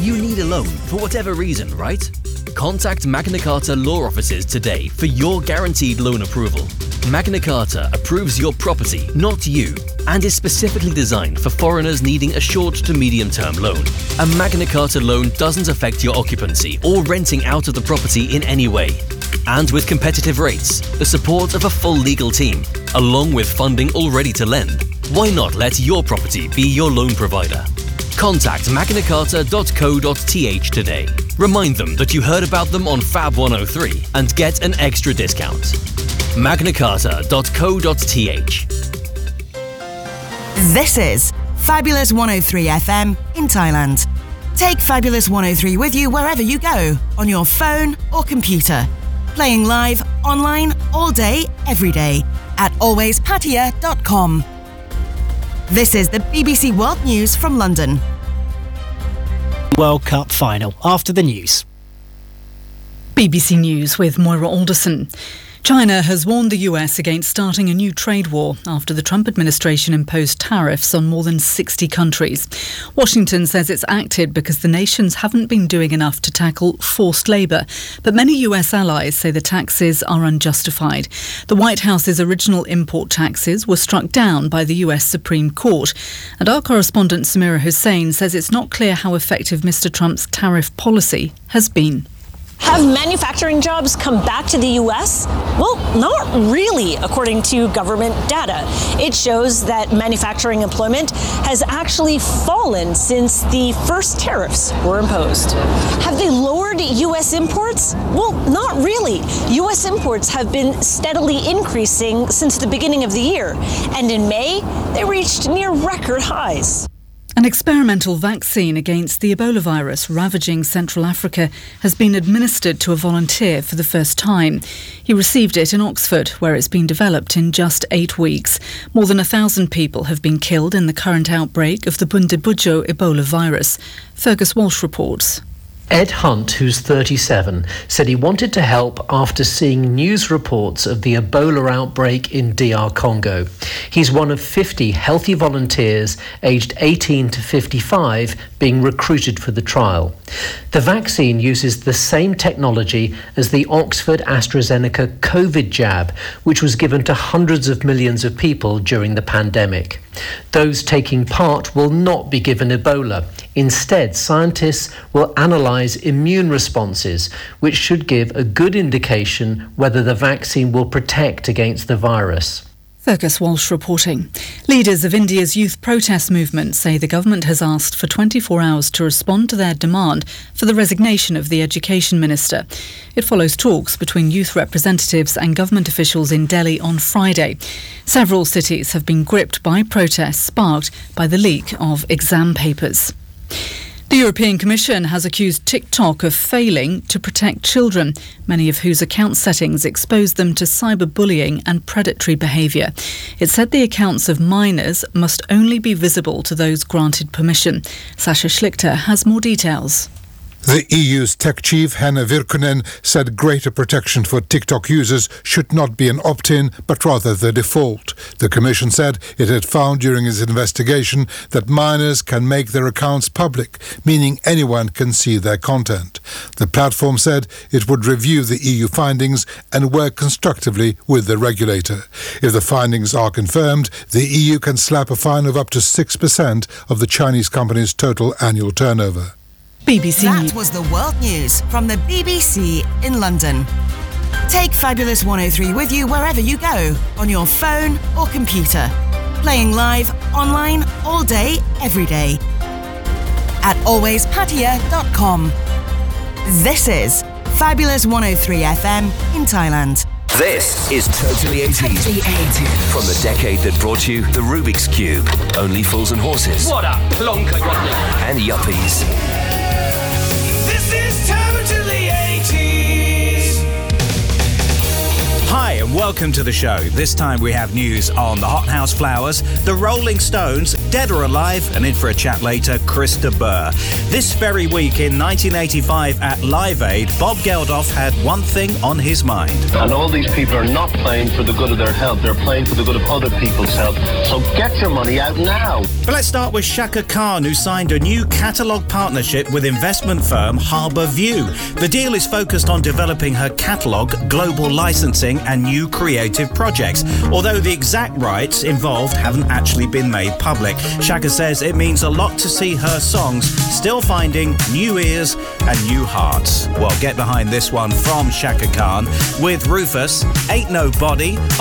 You need a loan for whatever reason, right? Contact Magna Carta Law Offices today for your guaranteed loan approval. Magna Carta approves your property, not you, and is specifically designed for foreigners needing a short to medium-term loan. A Magna Carta loan doesn't affect your occupancy or renting out of the property in any way. And with competitive rates, the support of a full legal team, along with funding all ready to lend, why not let your property be your loan provider? Contact magnacarta.co.th today. Remind them that you heard about them on Fab 103 and get an extra discount. magnacarta.co.th. This is Fabulous 103 FM in Thailand. Take Fabulous 103 with you wherever you go, on your phone or computer. Playing live, online, all day, every day at alwayspatia.com. This is the BBC World News from London. World Cup final after the news. BBC News with Moira Alderson. China has warned the US against starting a new trade war after the Trump administration imposed tariffs on more than 60 countries. Washington says it's acted because the nations haven't been doing enough to tackle forced labour, but many US allies say the taxes are unjustified. The White House's original import taxes were struck down by the US Supreme Court, and our correspondent Samira Hussain says it's not clear how effective Mr. Trump's tariff policy has been. Have manufacturing jobs come back to the U.S.? Well, not really, according to government data. It shows that manufacturing employment has actually fallen since the first tariffs were imposed. Have they lowered U.S. imports? Well, not really. U.S. imports have been steadily increasing since the beginning of the year, and in May, they reached near record highs. An experimental vaccine against the Ebola virus ravaging Central Africa has been administered to a volunteer for the first time. He received it in Oxford, where it's been developed in just 8 weeks. More than 1,000 people have been killed in the current outbreak of the Bundibugyo Ebola virus. Fergus Walsh reports. Ed Hunt, who's 37, said he wanted to help after seeing news reports of the Ebola outbreak in DR Congo. He's one of 50 healthy volunteers aged 18 to 55 being recruited for the trial. The vaccine uses the same technology as the Oxford AstraZeneca COVID jab, which was given to hundreds of millions of people during the pandemic. Those taking part will not be given Ebola. Instead, scientists will analyse immune responses, which should give a good indication whether the vaccine will protect against the virus. Fergus Walsh reporting. Leaders of India's youth protest movement say the government has asked for 24 hours to respond to their demand for the resignation of the education minister. It follows talks between youth representatives and government officials in Delhi on Friday. Several cities have been gripped by protests sparked by the leak of exam papers. The European Commission has accused TikTok of failing to protect children, many of whose account settings expose them to cyberbullying and predatory behaviour. It said the accounts of minors must only be visible to those granted permission. Sasha Schlichter has more details. The EU's tech chief, Hanna Virkkunen, said greater protection for TikTok users should not be an opt-in, but rather the default. The Commission said it had found during its investigation that minors can make their accounts public, meaning anyone can see their content. The platform said it would review the EU findings and work constructively with the regulator. If the findings are confirmed, the EU can slap a fine of up to 6% of the Chinese company's total annual turnover. BBC. That was the world news from the BBC in London. Take Fabulous 103 with you wherever you go, on your phone or computer. Playing live, online, all day, every day. At alwayspatia.com. This is Fabulous 103 FM in Thailand. This is Totally 80s. From the decade that brought you the Rubik's Cube, Only Fools and Horses. What a plonker, and Yuppies. Totally 80s. Hi and welcome to the show. This time we have news on the Hothouse Flowers, the Rolling Stones Dead or Alive, and in for a chat later, Chris de Burgh. This very week in 1985 at Live Aid, Bob Geldof had one thing on his mind. And all these people are not playing for the good of their health, they're playing for the good of other people's health. So get your money out now. But let's start with Chaka Khan, who signed a new catalogue partnership with investment firm Harbour View. The deal is focused on developing her catalogue, global licensing and new creative projects, although the exact rights involved haven't actually been made public. Chaka says it means a lot to see her songs still finding new ears and new hearts. Well, get behind this one from Chaka Khan with Rufus, Ain't Nobody